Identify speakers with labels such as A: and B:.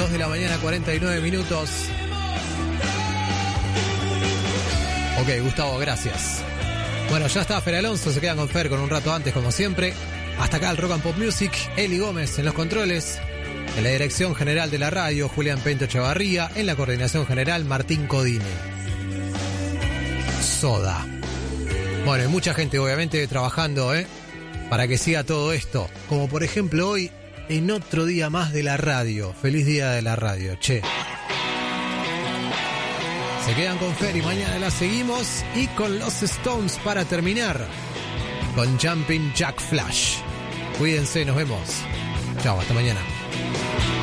A: 2 de la mañana, 49 minutos. Ok, Gustavo, gracias. Bueno, ya está Fer Alonso, se quedan con Fer con un rato antes, como siempre. Hasta acá el Rock and Pop Music, Eli Gómez en los controles, en la dirección general de la radio, Julián Pento Chavarría, en la coordinación general, Martín Codine. Soda. Bueno, hay mucha gente obviamente trabajando, para que siga todo esto. Como por ejemplo hoy, en otro día más de la radio. Feliz día de la radio, che. Se quedan con Fer y mañana la seguimos. Y con los Stones para terminar, con Jumping Jack Flash. Cuídense, nos vemos. Chao, hasta mañana.